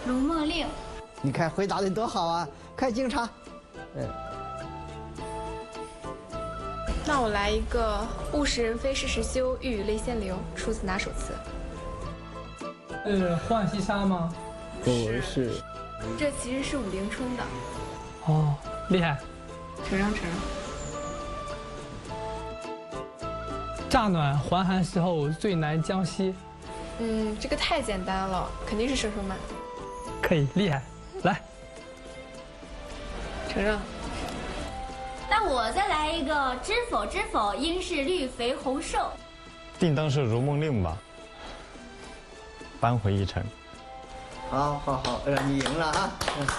如梦令。 你看回答的多好啊！看警察， 那我来一个物是人非事事休，欲语泪先流，出自哪首词？ 浣溪沙吗？ 不是， 这其实是武陵春的。 哦，厉害！ 承让。 乍暖还寒时候，最难将息。 这个太简单了，肯定是佘生曼。 可以，厉害，来。 承让。 那我再来一个知否知否，应是绿肥红瘦。 定当是如梦令吧。扳回一城。 好，让你赢了啊！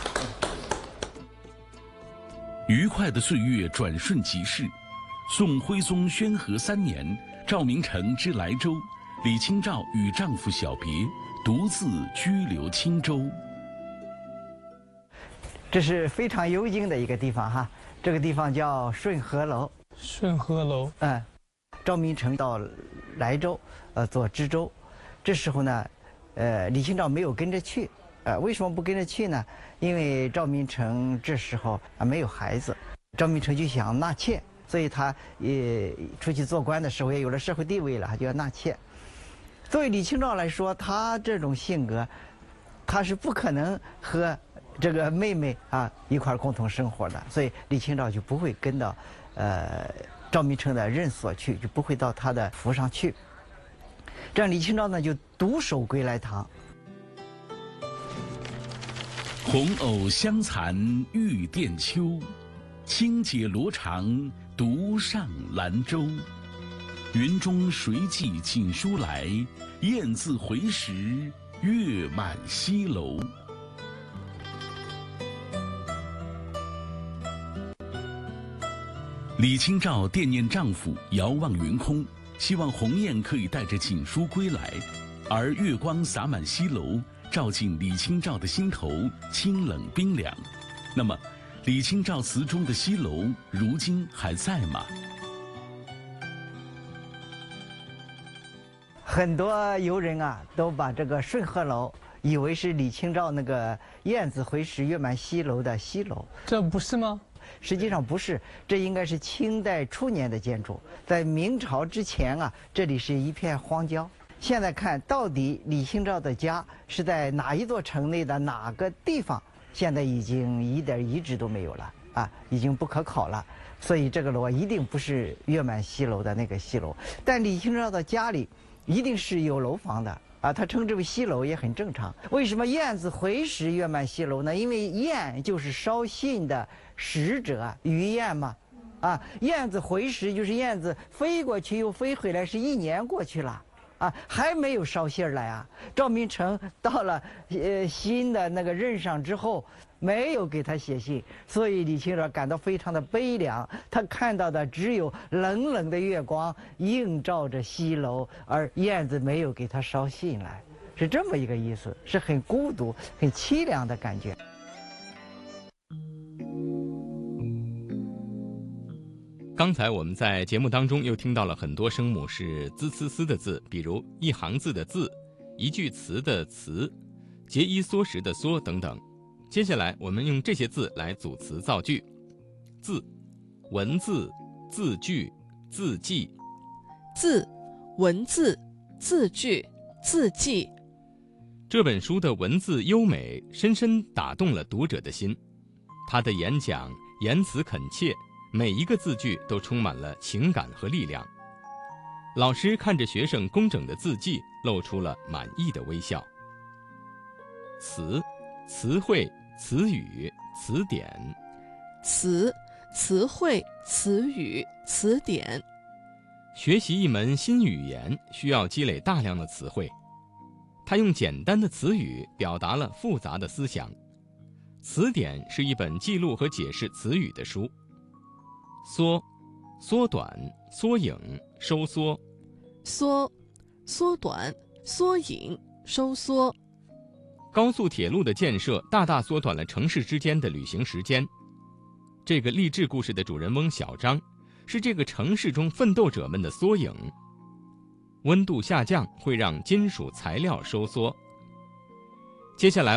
愉快的岁月转瞬即逝，宋徽宗宣和3年，赵明诚之莱州，李清照与丈夫小别，独自居留青州。 这是非常幽静的一个地方哈，这个地方叫顺和楼。 顺和楼。 赵明诚到莱州，做知州，这时候呢，李清照没有跟着去。为什么不跟着去呢？因为赵明诚这时候没有孩子，赵明诚就想纳妾，所以他也出去做官的时候也有了社会地位了，他就要纳妾。作为李清照来说，他这种性格，他是不可能和这个妹妹一块共同生活的，所以李清照就不会跟到赵明诚的任所去，就不会到他的府上去。这样李清照呢就独守归来堂。 红藕香残玉簟秋，轻解罗裳独上兰舟。云中谁寄锦书来？雁字回时月满西楼。李清照惦念丈夫，遥望云空，希望鸿雁可以带着锦书归来，而月光洒满西楼，照进李清照的心头，清冷冰凉。那么，李清照词中的西楼，如今还在吗？ 很多游人都把这个顺和楼以为是李清照那个雁字回时月满西楼的西楼， 这不是吗？ 实际上不是，这应该是清代初年的建筑。在明朝之前这里是一片荒郊。现在看到底李清照的家是在哪一座城内的哪个地方，现在已经一点遗址都没有了已经不可考了。所以这个楼一定不是月满西楼的那个西楼，但李清照的家里一定是有楼房的他称之为西楼也很正常。为什么雁字回时月满西楼呢？因为雁就是捎信的使者，鱼雁嘛雁字回时就是雁字飞过去又飞回来，是1年过去了还没有捎信来赵明诚到了新的那个任上之后，没有给他写信，所以李清照感到非常的悲凉。他看到的只有冷冷的月光映照着西楼，而雁字没有给他捎信来，是这么一个意思，是很孤独、很凄凉的感觉。 刚才我们在节目当中又听到了很多声母是滋呲呲的字，比如一行字的字，一句词的词，节衣缩食的缩等等。接下来我们用这些字来组词造句。字，文字、字句、字迹。 字，文字、字句、字迹。 这本书的文字优美，深深打动了读者的心。他的演讲言辞恳切，每一个字句都充满了情感和力量。老师看着学生工整的字迹，露出了满意的微笑。词，词汇、词语、词典。 词，词汇、词语、词典。 学习一门新语言需要积累大量的词汇，他用简单的词语表达了复杂的思想。词典是一本记录和解释词语的书。缩，缩短、缩影、收缩。 缩，缩短、缩影、收缩。 高速铁路的建设大大缩短了城市之间的旅行时间。这个励志故事的主人翁小张，是这个城市中奋斗者们的缩影。温度下降会让金属材料收缩。接下来